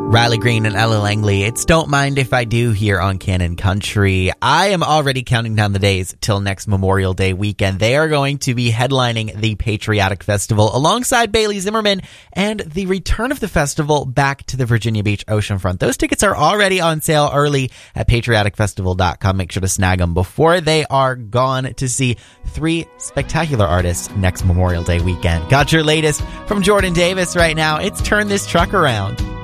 Riley Green and Ella Langley. It's Don't Mind If I Do here on Canon Country. I am already counting down the days till next Memorial Day weekend. They are going to be headlining the Patriotic Festival alongside Bailey Zimmerman and the return of the festival back to the Virginia Beach oceanfront. Those tickets are already on sale early at patrioticfestival.com. Make sure to snag them before they are gone to see 3 spectacular artists next Memorial Day weekend. Got your latest from Jordan Davis right now. It's Turn This Truck Around.